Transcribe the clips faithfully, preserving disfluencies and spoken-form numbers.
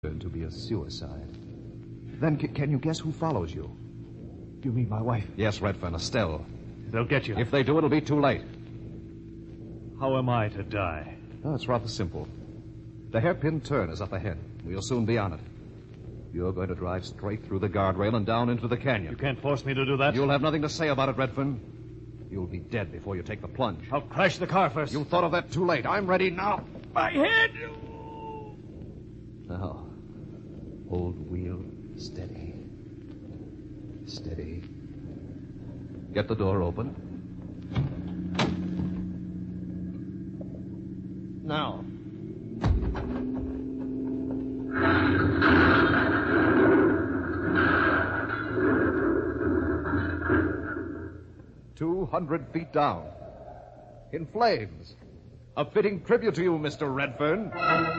to be a suicide. Then c- can you guess who follows you? You mean my wife? Yes, Redfern, Estelle. They'll get you. If they do, it'll be too late. How am I to die? Oh, it's rather simple. The hairpin turn is up ahead. We'll soon be on it. You're going to drive straight through the guardrail and down into the canyon. You can't force me to do that. You'll have nothing to say about it, Redfern. You'll be dead before you take the plunge. I'll crash the car first. You thought of that too late. I'm ready now. My head! Now, hold wheel steady. Steady. Get the door open. Now. Two hundred feet down. In flames. A fitting tribute to you, Mister Redfern.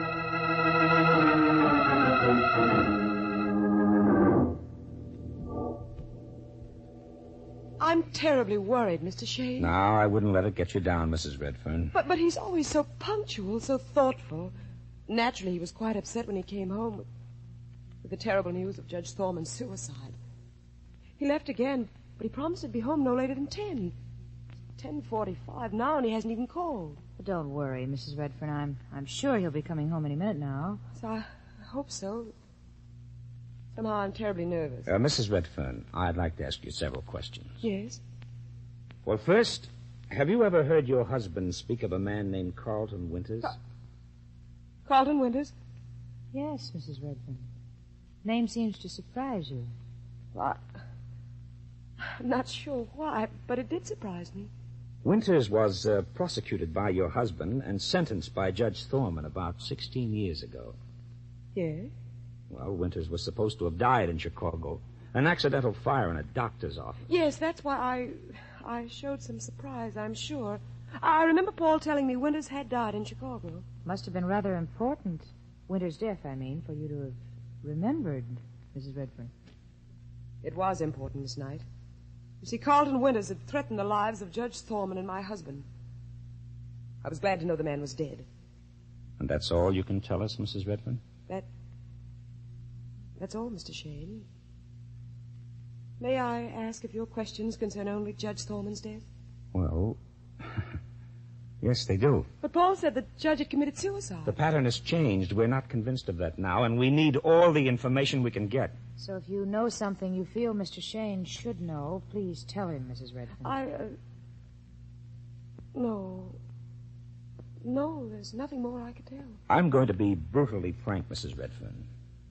I'm terribly worried, Mister Shane. No, I wouldn't let it get you down, Missus Redfern. But but he's always so punctual, so thoughtful. Naturally, he was quite upset when he came home with, with the terrible news of Judge Thorman's suicide. He left again, but he promised to be home no later than ten. ten forty-five now, and he hasn't even called. But don't worry, Missus Redfern. I'm I'm sure he'll be coming home any minute now. So I, I hope so. Somehow I'm terribly nervous. Uh, Missus Redfern, I'd like to ask you several questions. Yes? Well, first, have you ever heard your husband speak of a man named Carlton Winters? Ca- Carlton Winters? Yes, Missus Redfern. Name seems to surprise you. Well, I, I'm not sure why, but it did surprise me. Winters was uh, prosecuted by your husband and sentenced by Judge Thorman about sixteen years ago. Yes? Well, Winters was supposed to have died in Chicago. An accidental fire in a doctor's office. Yes, that's why I I showed some surprise, I'm sure. I remember Paul telling me Winters had died in Chicago. Must have been rather important. Winter's death, I mean, for you to have remembered, Missus Redfern. It was important, Miss Knight. You see, Carlton Winters had threatened the lives of Judge Thorman and my husband. I was glad to know the man was dead. And that's all you can tell us, Missus Redfern? That... That's all, Mister Shane. May I ask if your questions concern only Judge Thorman's death? Well, yes, they do. But Paul said the judge had committed suicide. The pattern has changed. We're not convinced of that now, and we need all the information we can get. So if you know something you feel Mister Shane should know, please tell him, Missus Redfern. I, uh... No. No, there's nothing more I could tell. I'm going to be brutally frank, Missus Redfern.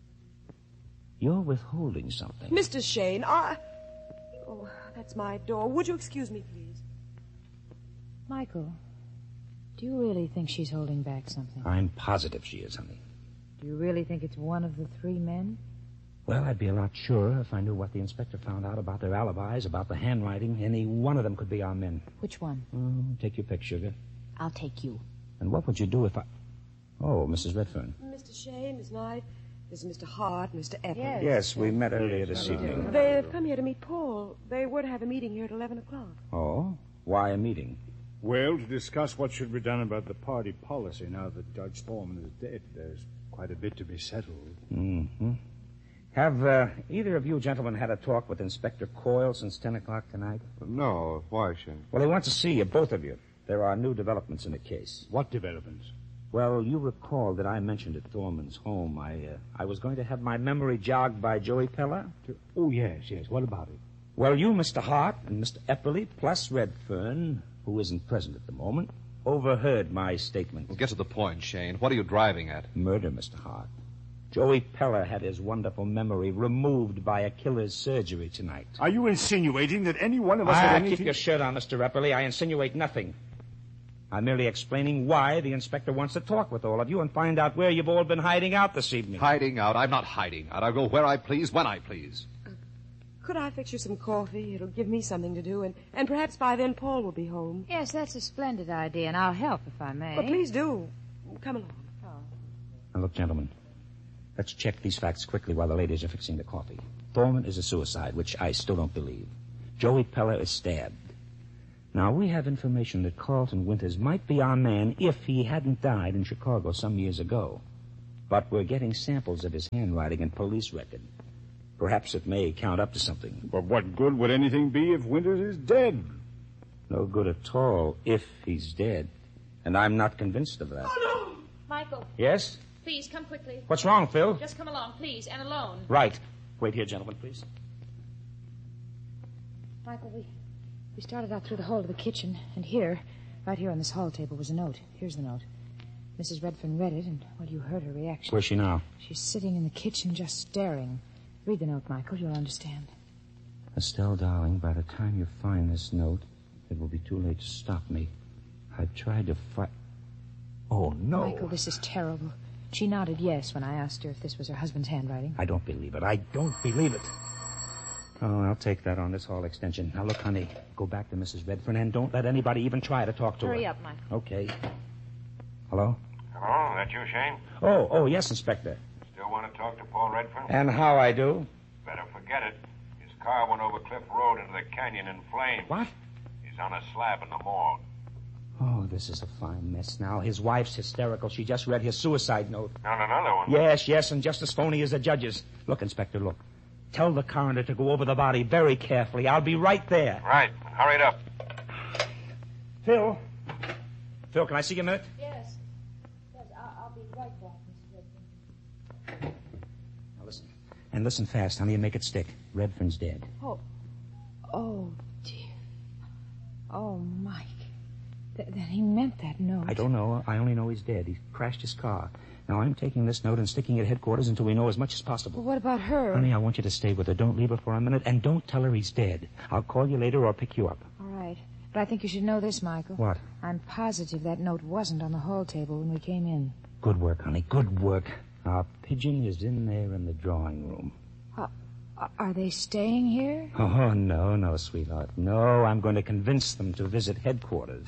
You're withholding something. Mister Shane, I... Oh, that's my door. Would you excuse me, please? Michael, do you really think she's holding back something? I'm positive she is, honey. Do you really think it's one of the three men? Well, I'd be a lot surer if I knew what the inspector found out about their alibis, about the handwriting. Any one of them could be our men. Which one? Oh, take your pick, sugar. I'll take you. And what would you do if I... Oh, Missus Redfern. Mister Shane, Miss Knight, this is Mister Hart, Mister Epple. Yes. Yes, we met earlier this evening. They've come here to meet Paul. They were to have a meeting here at eleven o'clock. Oh? Why a meeting? Well, to discuss what should be done about the party policy now that Judge Thorman is dead. There's quite a bit to be settled. Mm-hmm. Have uh, either of you gentlemen had a talk with Inspector Coyle since ten o'clock tonight? No. Why, Shane? Well, he wants to see you, both of you. There are new developments in the case. What developments? Well, you recall that I mentioned at Thorman's home I uh, I was going to have my memory jogged by Joey Peller? Oh, yes, yes. What about it? Well, you, Mister Hart, and Mister Epperly, plus Redfern, who isn't present at the moment, overheard my statement. Well, get to the point, Shane. What are you driving at? Murder, Mister Hart. Joey Peller had his wonderful memory removed by a killer's surgery tonight. Are you insinuating that any one of us Ah, had anything... keep your shirt on, Mister Epperly. I insinuate nothing. I'm merely explaining why the inspector wants to talk with all of you and find out where you've all been hiding out this evening. Hiding out? I'm not hiding out. I'll go where I please, when I please. Uh, could I fix you some coffee? It'll give me something to do, and, and perhaps by then Paul will be home. Yes, that's a splendid idea, and I'll help if I may. But please do. Come along. Oh. Now, look, gentlemen, let's check these facts quickly while the ladies are fixing the coffee. Thorman is a suicide, which I still don't believe. Joey Peller is stabbed. Now, we have information that Carlton Winters might be our man if he hadn't died in Chicago some years ago. But we're getting samples of his handwriting and police record. Perhaps it may count up to something. But what good would anything be if Winters is dead? No good at all if he's dead. And I'm not convinced of that. Oh, no! Michael. Yes? Please, come quickly. What's wrong, Phil? Just come along, please, and alone. Right. Wait here, gentlemen, please. Michael, we, we started out through the hall to the kitchen, and here, right here on this hall table, was a note. Here's the note. Missus Redfern read it, and, well, you heard her reaction. Where's she now? She's sitting in the kitchen just staring. Read the note, Michael. You'll understand. Estelle, darling, by the time you find this note, it will be too late to stop me. I've tried to fight... Oh, no. Michael, this is terrible. She nodded yes when I asked her if this was her husband's handwriting. I don't believe it. I don't believe it. Oh, I'll take that on this hall extension. Now, look, honey, go back to Missus Redfern and don't let anybody even try to talk to her. Hurry up, Michael. Okay. Hello? Hello, that you, Shane? Oh, oh, yes, Inspector. Still want to talk to Paul Redfern? And how I do? Better forget it. His car went over Cliff Road into the canyon in flames. What? He's on a slab in the morgue. Oh, this is a fine mess now. His wife's hysterical. She just read his suicide note. Not another one. Yes, yes, and just as phony as the judges. Look, Inspector, look. Tell the coroner to go over the body very carefully. I'll be right there. Right. Hurry it up. Phil. Phil, can I see you a minute? Yes. Yes, I'll, I'll be right back, Mister Redfern. Now listen. And listen fast, honey, and make it stick. Redfern's dead. Oh. Oh, dear. Oh, Mike. Th- then he meant that note. I don't know. I only know he's dead. He crashed his car. Now, I'm taking this note and sticking it at headquarters until we know as much as possible. Well, what about her? Honey, I want you to stay with her. Don't leave her for a minute, and don't tell her he's dead. I'll call you later or pick you up. All right. But I think you should know this, Michael. What? I'm positive that note wasn't on the hall table when we came in. Good work, honey. Good work. Our pigeon is in there in the drawing room. Uh, are they staying here? Oh, no, no, sweetheart. No, I'm going to convince them to visit headquarters.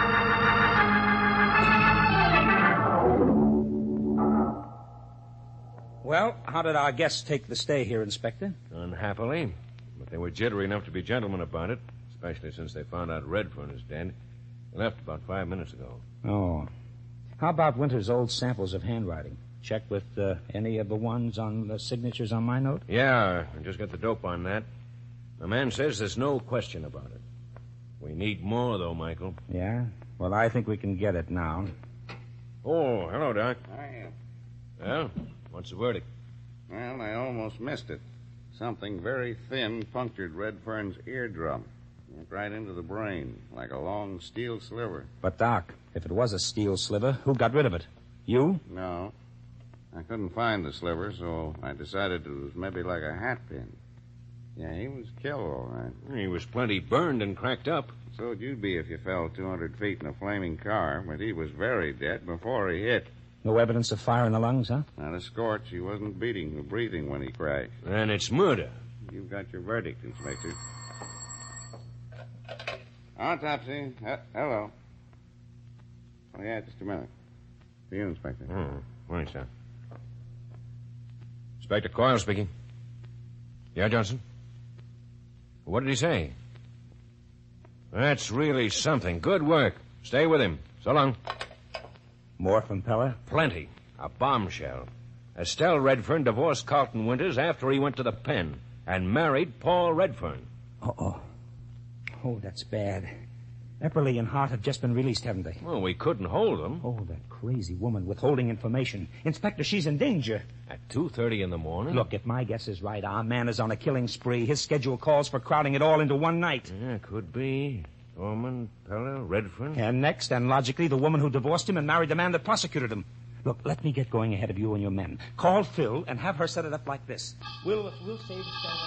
Well, how did our guests take the stay here, Inspector? Unhappily. But they were jittery enough to be gentlemen about it, especially since they found out Redfern is dead. They left about five minutes ago. Oh. How about Winter's old samples of handwriting? Check with uh, any of the ones on the signatures on my note? Yeah, I just got the dope on that. The man says there's no question about it. We need more, though, Michael. Yeah? Well, I think we can get it now. Oh, hello, Doc. Hiya. Well, what's the verdict? Well, I almost missed it. Something very thin punctured Redfern's eardrum. Went right into the brain, like a long steel sliver. But, Doc, if it was a steel sliver, who got rid of it? You? No. I couldn't find the sliver, so I decided it was maybe like a hat pin. Yeah, he was killed, all right. He was plenty burned and cracked up. So'd you be if you fell two hundred feet in a flaming car, but he was very dead before he hit. No evidence of fire in the lungs, huh? Not a scorch. He wasn't beating or breathing when he crashed. Then it's murder. You've got your verdict, Inspector. Autopsy. Uh, hello. Oh, yeah, just a minute. For you, Inspector. Oh, morning, sir. Inspector Coyle speaking. Yeah, Johnson? What did he say? That's really something. Good work. Stay with him. So long. More from Pella? Plenty. A bombshell. Estelle Redfern divorced Carlton Winters after he went to the pen and married Paul Redfern. Uh-oh. Oh, that's bad. Epperly and Hart have just been released, haven't they? Well, we couldn't hold them. Oh, that crazy woman withholding information. Inspector, she's in danger. At two thirty in the morning? Look, if my guess is right, our man is on a killing spree. His schedule calls for crowding it all into one night. Yeah, could be. Thorman, Pella, Redfern. And next, and logically, the woman who divorced him and married the man that prosecuted him. Look, let me get going ahead of you and your men. Call Phil and have her set it up like this. We'll, we'll save Estelle.